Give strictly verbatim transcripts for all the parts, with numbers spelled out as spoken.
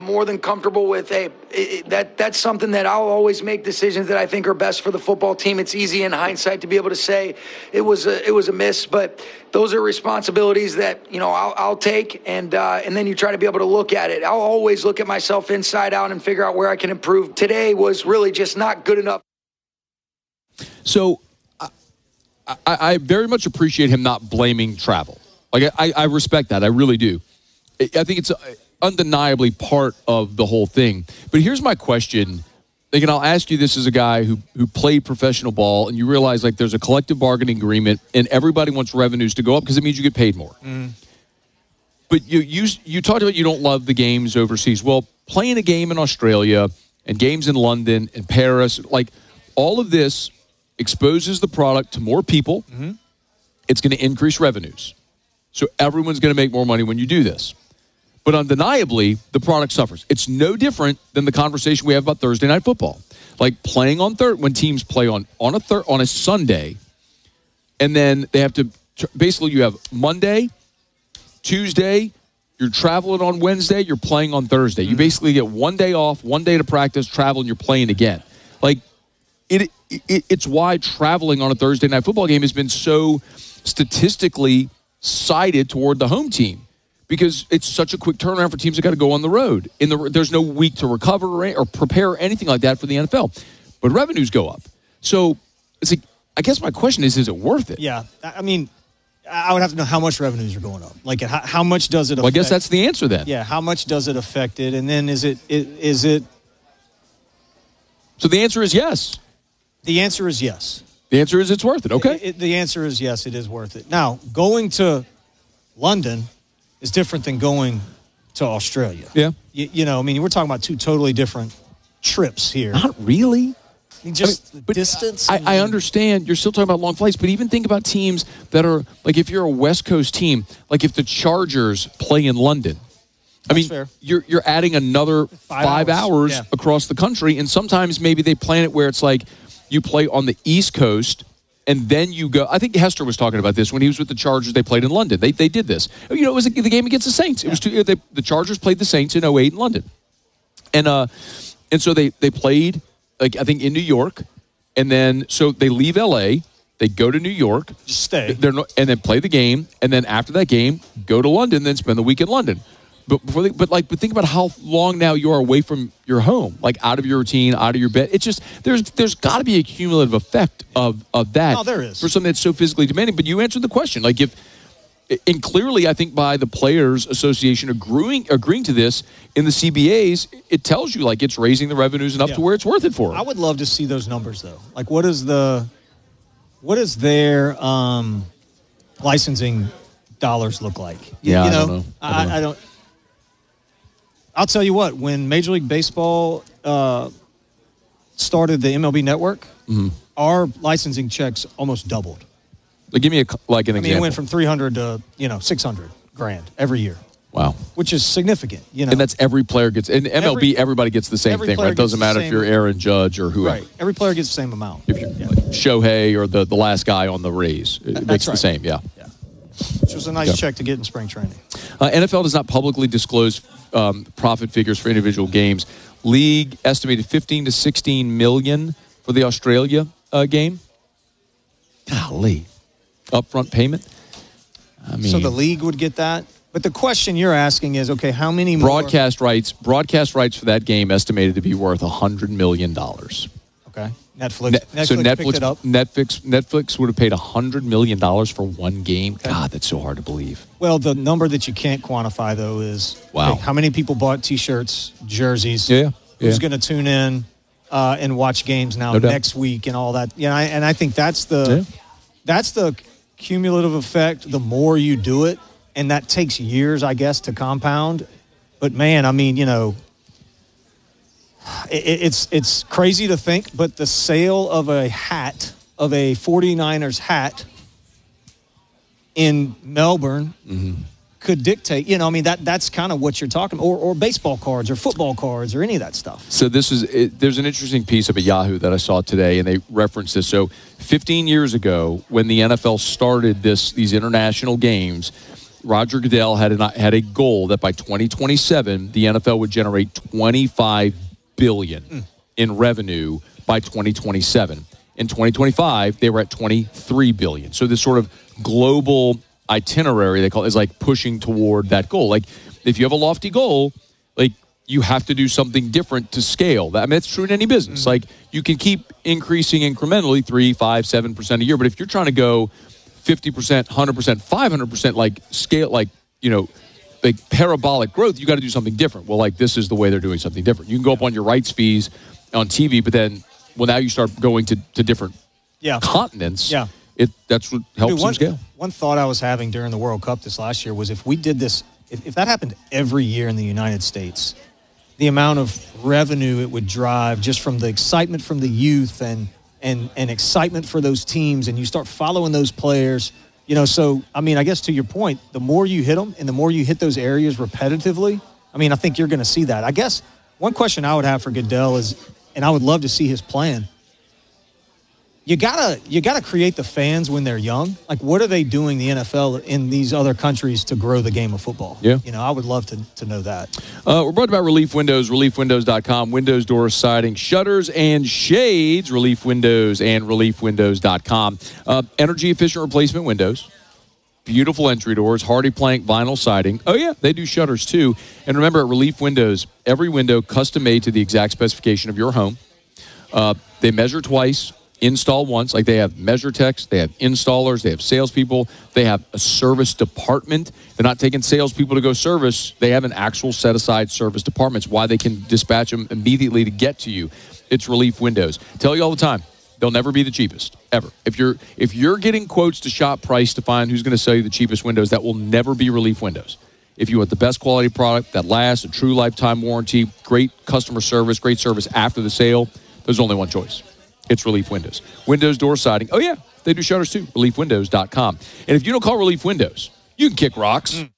More than comfortable with, hey, it, that that's something that I'll always make decisions that I think are best for the football team. It's easy in hindsight to be able to say it was a, it was a miss, but those are responsibilities that, you know, I'll, I'll take, and uh, and then you try to be able to look at it. I'll always look at myself inside out and figure out where I can improve. Today was really just not good enough. So I, I, I very much appreciate him not blaming travel. Like, I, I respect that. I really do. I think it's undeniably part of the whole thing. But here's my question. Like, and I'll ask you this as a guy who who played professional ball, and you realize, like, there's a collective bargaining agreement, and everybody wants revenues to go up because it means you get paid more. Mm. But you, you you talked about you don't love the games overseas. Well, playing a game in Australia and games in London and Paris, like, all of this exposes the product to more people. Mm-hmm. It's going to increase revenues. So everyone's going to make more money when you do this. But undeniably, the product suffers. It's no different than the conversation we have about Thursday Night Football. Like, playing on third when teams play on on a thir- on a Sunday, and then they have to basically you have Monday, Tuesday, you're traveling on Wednesday, you're playing on Thursday. Mm-hmm. You basically get one day off, one day to practice, travel, and you're playing again. Like, it, it it's why traveling on a Thursday Night Football game has been so statistically sided toward the home team. Because it's such a quick turnaround for teams that got to go on the road. In the there's no week to recover or, or prepare or anything like that for the N F L. But revenues go up. So it's like, I guess my question is, is it worth it? Yeah. I mean, I would have to know how much revenues are going up. Like, how, how much does it affect? Well, I guess that's the answer then. Yeah, how much does it affect it? And then is it is it... So the answer is yes. The answer is yes. The answer is it's worth it, okay? It, it, the answer is yes, it is worth it. Now, going to London is different than going to Australia. Yeah. You, you know, I mean, we're talking about two totally different trips here. Not really. I mean, just I mean, the distance. I, I understand you're still talking about long flights, but even think about teams that are, like, if you're a West Coast team, like if the Chargers play in London, I mean, fair. you're you're adding another five, five hours, hours yeah. across the country, and sometimes maybe they plan it where it's like you play on the East Coast, and then you go. I think Hester was talking about this when he was with the Chargers. They played in London. They they did this. You know, it was the game against the Saints. It yeah. was two, they, the Chargers played the Saints in oh eight in London, and uh, and so they they played like I think in New York, and then so they leave L A. They go to New York, just stay, they're no, and then play the game, and then after that game, go to London, then spend the week in London. But before they, but like, but think about how long now you are away from your home, like out of your routine, out of your bed. It's just there's there's got to be a cumulative effect of of that. Oh, there is for something that's so physically demanding. But you answered the question, like if, and clearly, I think by the Players Association agreeing agreeing to this in the C B As, it tells you like it's raising the revenues enough yeah. to where it's worth it for them. I would love to see those numbers though. Like, what is the what is their um, licensing dollars look like? Yeah, you I know, don't know. I I, don't know. I don't. I'll tell you what, when Major League Baseball uh, started the M L B Network, mm-hmm. our licensing checks almost doubled. Like, give me a, like an I example. mean, it went from three hundred to, you know, six hundred grand every year. Wow. Which is significant, you know. And that's every player gets. In M L B, every, everybody gets the same thing, right? It doesn't matter if you're Aaron Judge or whoever. Right. Every player gets the same amount. If you're yeah. like Shohei or the, the last guy on the Rays, it that's makes right. the same, yeah. Yeah. Which was a nice okay. check to get in spring training. Uh, N F L does not publicly disclose um, profit figures for individual games. League estimated fifteen to sixteen million for the Australia uh, game. Golly. Upfront payment. I mean, so the league would get that? But the question you're asking is, okay, how many more? Broadcast rights, broadcast rights for that game estimated to be worth one hundred million dollars. Okay. Netflix. Ne- Netflix so Netflix, picked it up. Netflix, Netflix would have paid one hundred million dollars for one game. Okay. God, that's so hard to believe. Well, the number that you can't quantify, though, is wow. okay, how many people bought T-shirts, jerseys? Yeah. Who's yeah. going to tune in uh, and watch games now no next week and all that? Yeah, I, and I think that's the yeah. that's the cumulative effect. The more you do it, and that takes years, I guess, to compound. But man, I mean, you know. It's it's crazy to think, but the sale of a hat, of a 49ers hat in Melbourne mm-hmm. could dictate, you know, I mean, that that's kind of what you're talking about, or, or baseball cards or football cards or any of that stuff. So this is, it, there's an interesting piece up at Yahoo that I saw today, and they referenced this. So fifteen years ago, when the N F L started this these international games, Roger Goodell had an, had a goal that by twenty twenty-seven the N F L would generate twenty-five billion dollars mm. in revenue by twenty twenty-seven. In twenty twenty-five, they were at twenty-three billion dollars. So this sort of global itinerary, they call it, is like pushing toward that goal. Like if you have a lofty goal, like you have to do something different to scale. I mean, that's true in any business. Mm-hmm. Like you can keep increasing incrementally three, five, seven percent a year, but if you're trying to go fifty percent, one hundred percent, five hundred percent, like scale, like, you know, like parabolic growth, you got to do something different. Well, like this is the way they're doing something different. You can go up on your rights fees on T V, but then, well, now you start going to, to different yeah. continents. Yeah. It, that's what helps Dude, one, them scale. One thought I was having during the World Cup this last year was if we did this, if, if that happened every year in the United States, the amount of revenue it would drive just from the excitement from the youth and, and, and excitement for those teams, and you start following those players, you know, so, I mean, I guess to your point, the more you hit them and the more you hit those areas repetitively, I mean, I think you're going to see that. I guess one question I would have for Goodell is, and I would love to see his plan, You gotta you gotta create the fans when they're young. Like, what are they doing, the N F L, in these other countries to grow the game of football? Yeah. You know, I would love to, to know that. Uh, we're brought about Relief Windows, relief windows dot com. Windows, doors, siding, shutters, and shades. Relief Windows and relief windows dot com. Uh, energy-efficient replacement windows. Beautiful entry doors, hardy plank, vinyl siding. Oh, yeah, they do shutters, too. And remember, at Relief Windows, every window custom-made to the exact specification of your home. Uh, they measure twice. Install once. Like, they have measure techs, they have installers, they have salespeople, they have a service department. They're not taking salespeople to go service. They have an actual set-aside service department. It's why they can dispatch them immediately to get to you. It's Relief Windows. Tell you all the time, they'll never be the cheapest, ever. If you're if you're getting quotes to shop price to find who's going to sell you the cheapest windows, that will never be Relief Windows. If you want the best quality product that lasts, a true lifetime warranty, great customer service, great service after the sale, there's only one choice. It's Relief Windows. Windows, door, siding. Oh, yeah, they do shutters, too. relief windows dot com. And if you don't call Relief Windows, you can kick rocks. Mm.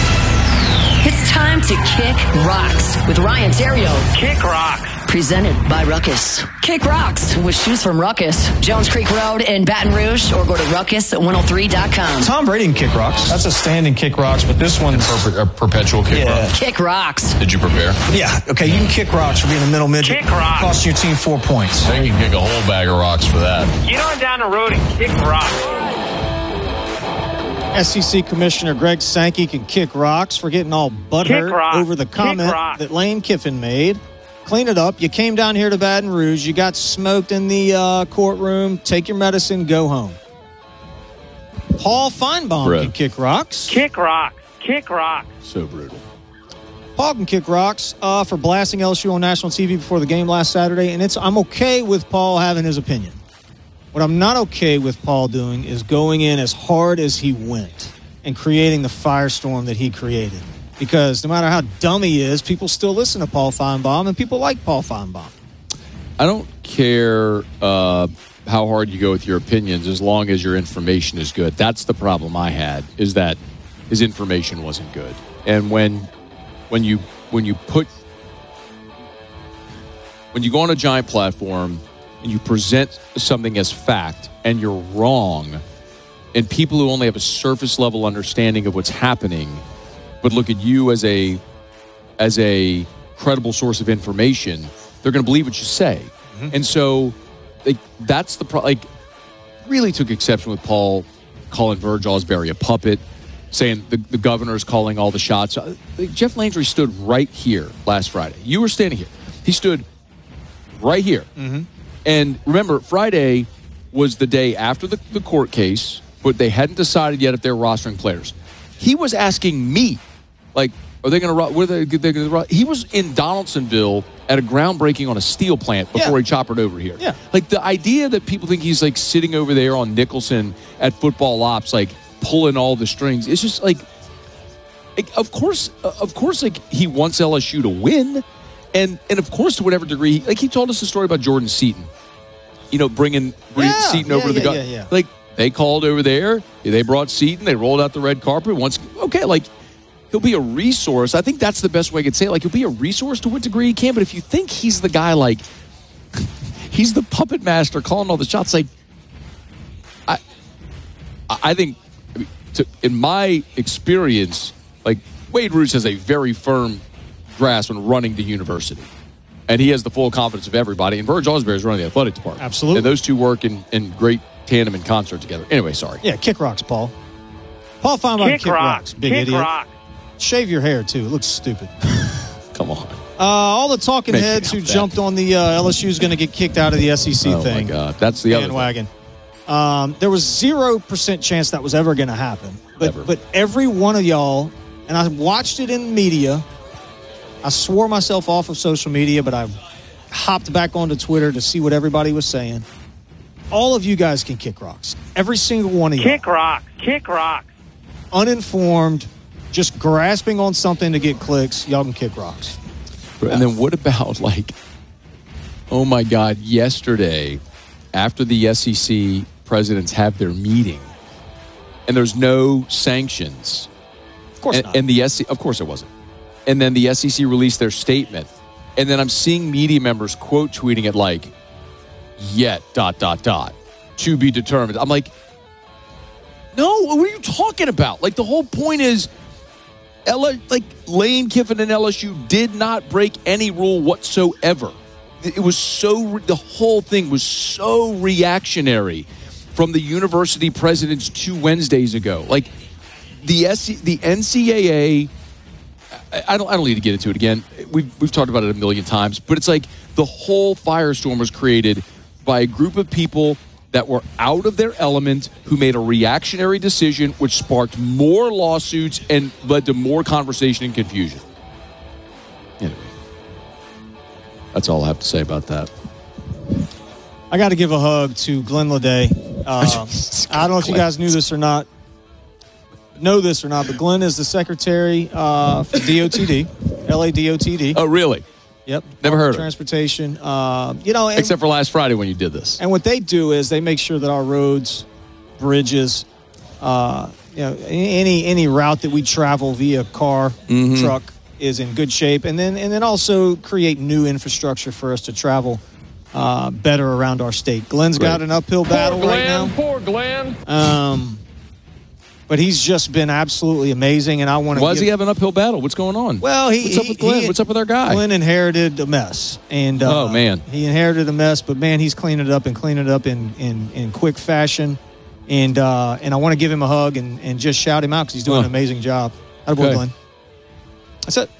It's time to kick rocks with Ryan Theriot. Kick rocks. Presented by Ruckus. Kick rocks with shoes from Ruckus. Jones Creek Road in Baton Rouge, or go to ruckus one oh three dot com. Tom Brady can kick rocks. That's a standing kick rocks, but this one's a perpetual kick yeah. rock. Kick rocks. Did you prepare? Yeah. Okay, you can kick rocks for being a middle midget. Kick rocks. Costing your team four points. They can kick a whole bag of rocks for that. Get on down the road and kick rocks. S E C Commissioner Greg Sankey can kick rocks for getting all butthurt over the comment that Lane Kiffin made. Clean it up. You came down here to Baton Rouge. You got smoked in the uh, courtroom. Take your medicine. Go home. Paul Feinbaum Bro. can kick rocks. Kick rocks. Kick rocks. So brutal. Paul can kick rocks uh, for blasting L S U on national T V before the game last Saturday, and it's I'm okay with Paul having his opinion. What I'm not okay with Paul doing is going in as hard as he went and creating the firestorm that he created. Because no matter how dumb he is, people still listen to Paul Feinbaum, and people like Paul Feinbaum. I don't care uh, how hard you go with your opinions as long as your information is good. That's the problem I had, is that his information wasn't good. And when when you when you put when you go on a giant platform and you present something as fact and you're wrong, and people who only have a surface level understanding of what's happening but look at you as a as a credible source of information, they're going to believe what you say. Mm-hmm. And so like, that's the pro- like really took exception with Paul calling Virgil Osbury a puppet, saying the, the governor's calling all the shots. Like, Jeff Landry stood right here last Friday. You were standing here. He stood right here. Mm-hmm. And remember, Friday was the day after the, the court case, but they hadn't decided yet if they're rostering players. He was asking me, like, are they going to? What are they, they going to? He was in Donaldsonville at a groundbreaking on a steel plant before yeah. he choppered over here. Yeah. Like the idea that people think he's like sitting over there on Nicholson at football ops, like pulling all the strings. It's just like, like of course, of course, like he wants L S U to win, and and of course to whatever degree. Like he told us the story about Jordan Seaton, you know, bringing, bringing yeah, Seaton yeah, over to the yeah, gun. yeah, yeah. Like. They called over there. They brought Seaton. They rolled out the red carpet. Once, okay, like, he'll be a resource. I think that's the best way I could say it. Like, he'll be a resource to what degree he can. But if you think he's the guy, like, he's the puppet master calling all the shots, like, I I think, I mean, to, in my experience, like Wade Roos has a very firm grasp on running the university. And he has the full confidence of everybody. And Virgil Osbury is running the athletic department. Absolutely. And those two work in, in great tandem and concert together. Anyway, sorry. Yeah, kick rocks, Paul. Paul Feinberg, Kick, kick rock. rocks, big kick idiot. rock. Shave your hair, too. It looks stupid. Come on. Uh, all the talking Make heads it who out that. jumped on the uh, L S U is going to get kicked out of the S E C Oh, thing. my God. That's the other thing. bandwagon. Um, there was zero percent chance that was ever going to happen. But Ever. but every one of y'all, and I watched it in media. I swore myself off of social media, but I hopped back onto Twitter to see what everybody was saying. All of you guys can kick rocks. Every single one of you. Kick rock. Kick rock. Uninformed, just grasping on something to get clicks. Y'all can kick rocks. And then what about, like, oh, my God, yesterday, after the S E C presidents have their meeting, and there's no sanctions. Of course and, not. And the S E C, of course it wasn't. And then the S E C released their statement. And then I'm seeing media members quote tweeting it like, yet, dot, dot, dot, to be determined. I'm like, no, what are you talking about? Like, the whole point is, L- like, Lane Kiffin and L S U did not break any rule whatsoever. It was so, the whole thing was so reactionary from the university presidents two Wednesdays ago. Like, the S- the N C double A, I, I don't I don't need to get into it again. We've, we've talked about it a million times, but it's like the whole firestorm was created by a group of people that were out of their element, who made a reactionary decision, which sparked more lawsuits and led to more conversation and confusion. Anyway, that's all I have to say about that. I got to give a hug to Glenn Leday. Uh, I don't know if you guys knew this or not, know this or not, but Glenn is the secretary uh, for D O T D, L A D O T D. Oh, really? Yep. Never heard of it. Transportation. Uh, you know, and, Except for last Friday when you did this. and what they do is they make sure that our roads, bridges, uh, you know, any any route that we travel via car, Mm-hmm. truck is in good shape, and then and then also create new infrastructure for us to travel uh, better around our state. Glenn's got Right. an uphill battle right now. Poor Glenn. Um, but he's just been absolutely amazing, and I want to. Why does he have an uphill battle? What's going on? Well, he, What's up he- with Glenn? he- What's up with our guy? Glenn inherited a mess, and uh, Oh, man. he inherited a mess. But man, he's cleaning it up and cleaning it up in in, in quick fashion, and uh, and I want to give him a hug and, and just shout him out because he's doing Huh. an amazing job. Attaboy, Okay. Glenn. That's it.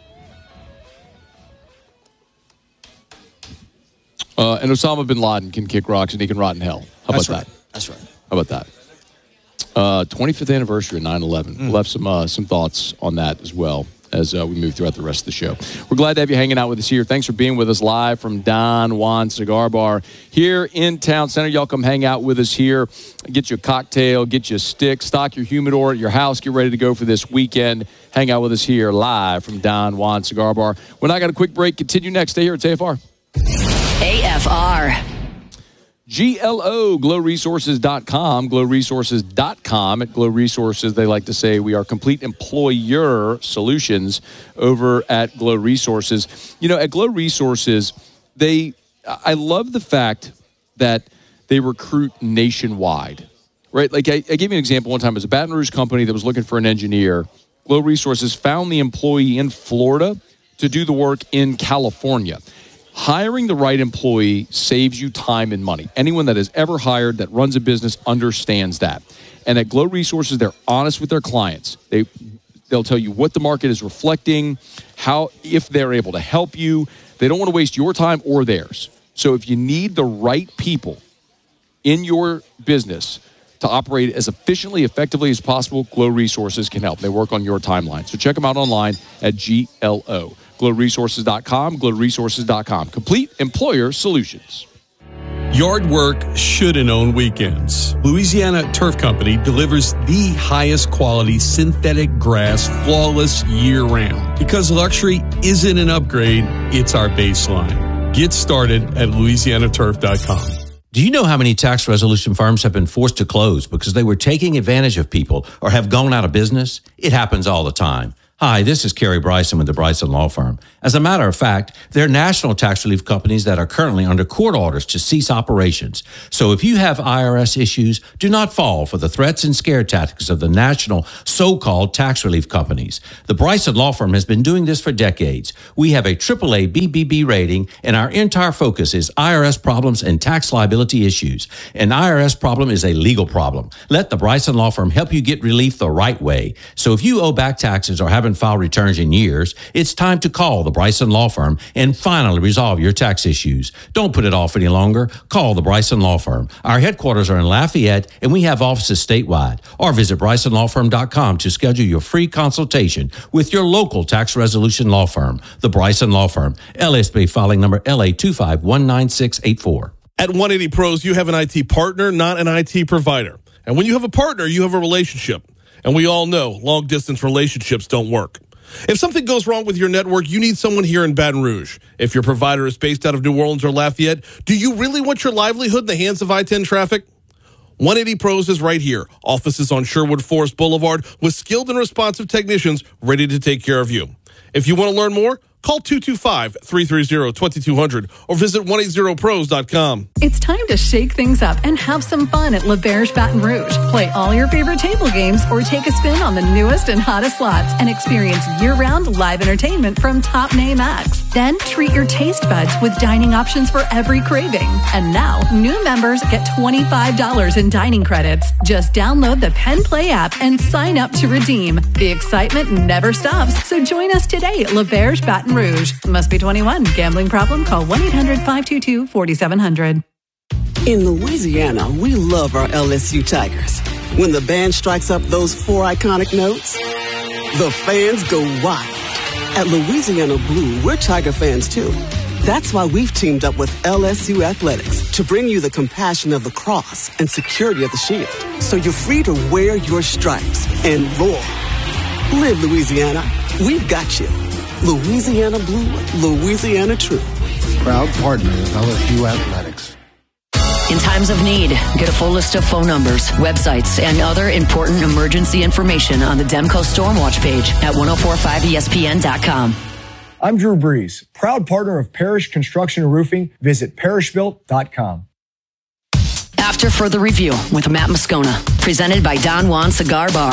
Uh, and Osama bin Laden can kick rocks and he can rot in hell. How That's about right. that? That's right. How about that? Uh, twenty-fifth anniversary of nine eleven. We'll have some uh, some thoughts on that as well as uh, we move throughout the rest of the show. We're glad to have you hanging out with us here. Thanks for being with us live from Don Juan Cigar Bar here in Town Center. Y'all come hang out with us here. Get you a cocktail, get you a stick, stock your humidor at your house. Get ready to go for this weekend. Hang out with us here live from Don Juan Cigar Bar. We're not got a quick break. Continue next. Stay here at A F R. A F R. G L O, glow resources dot com, glow resources dot com. At Glow Resources, they like to say we are complete employer solutions over at Glow Resources. You know, at Glow Resources, they, I love the fact that they recruit nationwide, right? Like I, I gave you an example one time. It was a Baton Rouge company that was looking for an engineer. Glow Resources found the employee in Florida to do the work in California. Hiring the right employee saves you time and money. Anyone that has ever hired that runs a business understands that. And at Glow Resources, they're honest with their clients. They, they'll tell you what the market is reflecting, how, if they're able to help you. They don't want to waste your time or theirs. So if you need the right people in your business to operate as efficiently, effectively as possible, Glow Resources can help. They work on your timeline. So check them out online at G L O. glow resources dot com, glow resources dot com. Complete employer solutions. Yard work shouldn't own weekends. Louisiana Turf Company delivers the highest quality synthetic grass, flawless year-round. Because luxury isn't an upgrade, it's our baseline. Get started at louisiana turf dot com. Do you know how many tax resolution firms have been forced to close because they were taking advantage of people or have gone out of business? It happens all the time. Hi, this is Kerry Bryson with the Bryson Law Firm. As a matter of fact, they're national tax relief companies that are currently under court orders to cease operations. So if you have I R S issues, do not fall for the threats and scare tactics of the national so-called tax relief companies. The Bryson Law Firm has been doing this for decades. We have a triple A B B B rating, and our entire focus is I R S problems and tax liability issues. An I R S problem is a legal problem. Let the Bryson Law Firm help you get relief the right way. So if you owe back taxes or haven't filed returns in years, it's time to call the Bryson Law Firm and finally resolve your tax issues. Don't put it off any longer. Call the Bryson Law Firm. Our headquarters are in Lafayette, and we have offices statewide. Or visit bryson law firm dot com to schedule your free consultation with your local tax resolution law firm. The Bryson Law Firm, L S B filing number L A two five one nine six eight four. At one eighty Pros, you have an I T partner, not an I T provider. And when you have a partner, you have a relationship. And we all know long-distance relationships don't work. If something goes wrong with your network, you need someone here in Baton Rouge. If your provider is based out of New Orleans or Lafayette, do you really want your livelihood in the hands of I ten traffic? one eighty Pros is right here. Offices on Sherwood Forest Boulevard with skilled and responsive technicians ready to take care of you. If you want to learn more, call two two five, three three zero, two two zero zero or visit one eighty pros dot com. It's time to shake things up and have some fun at L'Auberge Baton Rouge. Play all your favorite table games or take a spin on the newest and hottest slots and experience year-round live entertainment from top name acts. Then treat your taste buds with dining options for every craving. And now, new members get twenty-five dollars in dining credits. Just download the Penn Play app and sign up to redeem. The excitement never stops, so join us today at L'Auberge Baton Rouge. Must be twenty-one. Gambling problem? Call one eight hundred five two two four seven zero zero. In Louisiana, we love our L S U Tigers. When the band strikes up those four iconic notes, the fans go wild. At Louisiana Blue, we're Tiger fans too. That's why we've teamed up with L S U Athletics to bring you the compassion of the cross and security of the shield, so you're free to wear your stripes and roar. Live Louisiana. We've got you. Louisiana Blue, Louisiana True. Proud partner of L S U Athletics. In times of need, get a full list of phone numbers, websites, and other important emergency information on the Demco Stormwatch page at ten forty-five E S P N dot com. I'm Drew Brees, proud partner of Parish Construction and Roofing. Visit parish built dot com. After Further Review with Matt Moscona, presented by Don Juan Cigar Bar.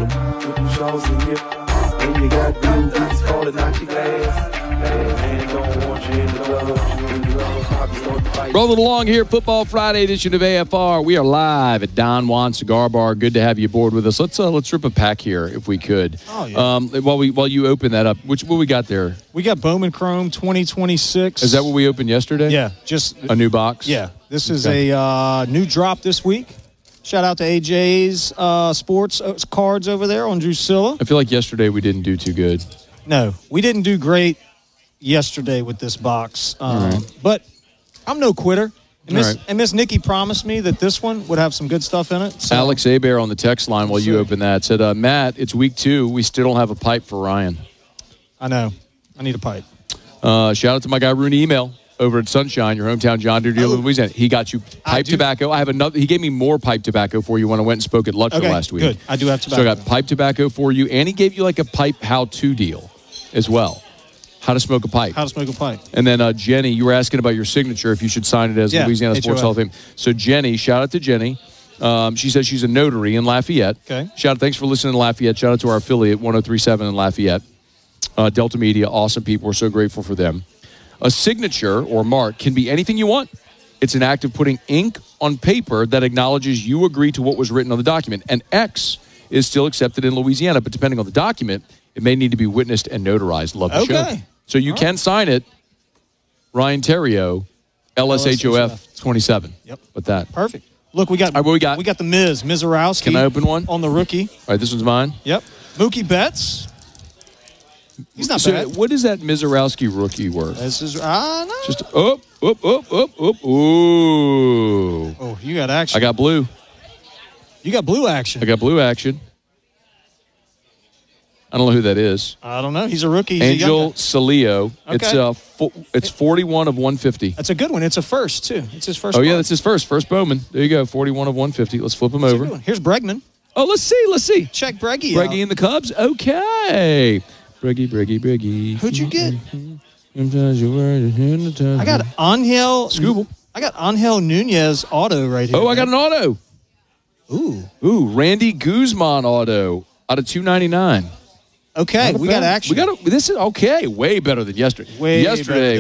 Rolling along here, Football Friday edition of A F R. We are live at Don Juan Cigar Bar. Good to have you aboard with us. Let's uh, let's rip a pack here if we could. Oh, yeah. Um, while we while you open that up, which what we got there? We got Bowman Chrome twenty twenty-six. Is that what we opened yesterday? Yeah, just a new box. Yeah, this is okay. a uh, new drop this week. Shout out to A J's uh, Sports Cards over there on Drusilla. I feel like yesterday we didn't do too good. No, we didn't do great yesterday with this box. Um, right. But I'm no quitter. And Miss, right. and Miss Nikki promised me that this one would have some good stuff in it. So. Alex Abear on the text line while you open that said, uh, Matt, it's week two. We still don't have a pipe for Ryan. I know. I need a pipe. Uh, shout out to my guy Rooney Email over at Sunshine, your hometown John Deere dealer in Louisiana. He got you pipe tobacco. I have another. He gave me more pipe tobacco for you when I went and spoke at Lutcher okay, last week. Good. I do have tobacco. So I got pipe tobacco for you, and he gave you like a pipe how-to deal as well. How to smoke a pipe. How to smoke a pipe. And then uh, Jenny, you were asking about your signature, if you should sign it as yeah, Louisiana Sports H O F. Hall of Fame. So Jenny, shout out to Jenny. Um, she says she's a notary in Lafayette. Okay. Shout out, thanks for listening to Lafayette. Shout out to our affiliate, one oh three point seven in Lafayette. Uh, Delta Media, awesome people. We're so grateful for them. A signature or mark can be anything you want. It's an act of putting ink on paper that acknowledges you agree to what was written on the document. An X is still accepted in Louisiana, but depending on the document, it may need to be witnessed and notarized. Love the okay. show. So you All can right. sign it, Ryan Terrio, L S H O F twenty-seven. Yep. With that. Perfect. Look, we got, All right, what we got we got the Miz, Mizorowski. Can I open one? On the rookie. All right, this one's mine. Yep. Mookie Betts. He's not so bad. What is that Mizorowski rookie worth? This is, ah, uh, no. Just up, up, up, up, up. Ooh. Oh, you got action. I got blue. You got blue action. I got blue action. I don't know who that is. I don't know. He's a rookie. He's Angel a Celio. Okay. It's uh, fo- it's forty-one of one fifty. That's a good one. It's a first, too. It's his first Oh, yeah, one. that's his first. First Bowman. There you go, forty-one of one fifty. Let's flip him That's over. Here's Bregman. Oh, let's see. Let's see. Check Breggy Breggy out. and the Cubs. Okay. Briggy, Briggy, Briggy. Who'd you get? I I got Angel. Scooble. I got Angel Nunez auto right here. Oh, I got an auto. Ooh. Ooh, Randy Guzman auto out of two ninety-nine. Okay, we got action. We got a, this is okay. Way better than yesterday. Way yesterday better.